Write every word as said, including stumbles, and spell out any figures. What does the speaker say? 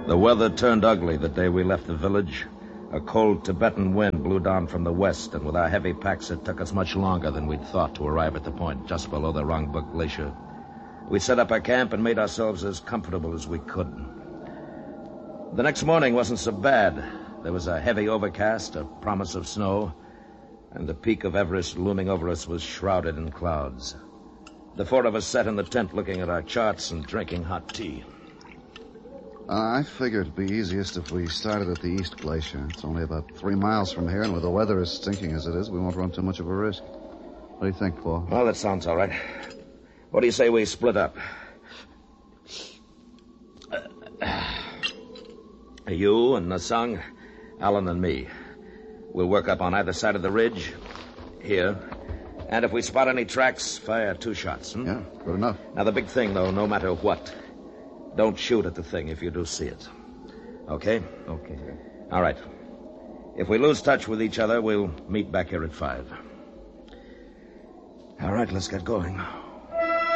The weather turned ugly the day we left the village. A cold Tibetan wind blew down from the west, and with our heavy packs, it took us much longer than we'd thought to arrive at the point just below the Rongbuk Glacier. We set up our camp and made ourselves as comfortable as we could. The next morning wasn't so bad. There was a heavy overcast, a promise of snow, and the peak of Everest looming over us was shrouded in clouds. The four of us sat in the tent looking at our charts and drinking hot tea. Uh, I figured it'd be easiest if we started at the East Glacier. It's only about three miles from here, and with the weather as stinking as it is, we won't run too much of a risk. What do you think, Paul? Well, that sounds all right. What do you say we split up? You and Nasang, Alan and me. We'll work up on either side of the ridge, here. And if we spot any tracks, fire two shots. Hmm? Yeah, good enough. Now, the big thing, though, no matter what, don't shoot at the thing if you do see it. Okay? Okay. All right. If we lose touch with each other, we'll meet back here at five. All right, let's get going.